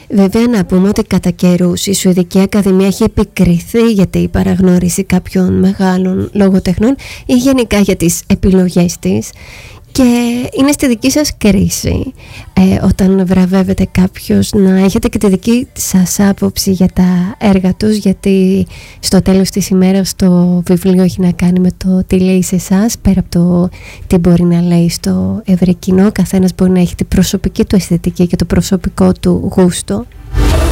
Βέβαια να πούμε ότι κατά καιρούς η Σουηδική Ακαδημία έχει επικριθεί για την παραγνώριση κάποιων μεγάλων λογοτεχνών ή γενικά για τις επιλογές της, και είναι στη δική σας κρίση όταν βραβεύεται κάποιος να έχετε και τη δική σας άποψη για τα έργα τους, γιατί στο τέλος της ημέρας το βιβλίο έχει να κάνει με το τι λέει σε εσάς, πέρα από το τι μπορεί να λέει στο ευρύ κοινό. Καθένας μπορεί να έχει την προσωπική του αισθητική και το προσωπικό του γούστο.